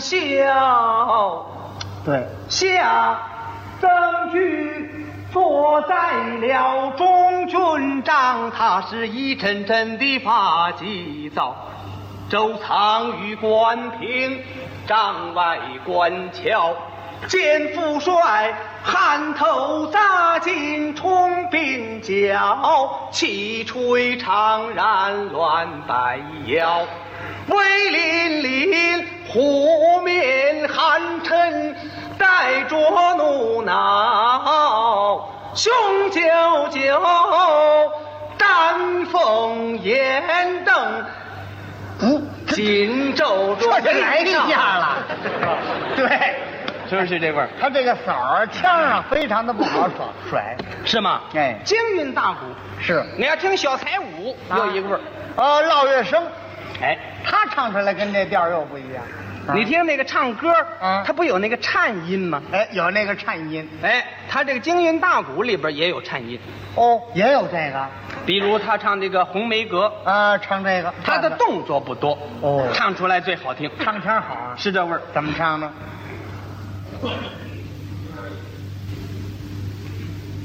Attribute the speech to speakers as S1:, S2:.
S1: 笑。
S2: 对，
S1: 下曾居坐在了中军帐，他是一阵阵的发急躁。周仓于关平，帐外观瞧，见父帅汗头扎进冲鬓角，气吹长髯乱摆腰，威凛凛虎面寒嗔，带着怒恼，雄赳赳丹凤眼瞪，紧皱着
S2: 这是哪一家了？对，
S1: 是不是这味儿？
S2: 他这个扫儿腔上非常的不好甩，
S1: 是吗？
S2: 哎，
S1: 京韵大鼓
S2: 是。
S1: 你要听小彩舞，有一个味儿。
S2: 烙月生，
S1: 哎，
S2: 他唱出来跟这调又不一样。
S1: 你听那个唱歌，他不有那个颤音吗？
S2: 哎，有那个颤音。
S1: 哎，他这个京韵大鼓里边也有颤音。
S2: 哦，也有这个。
S1: 比如他唱这个《红梅阁》，
S2: 唱这个，
S1: 他的动作不多，唱出来最好听，
S2: 唱腔好啊。
S1: 是这味儿。
S2: 怎么唱呢？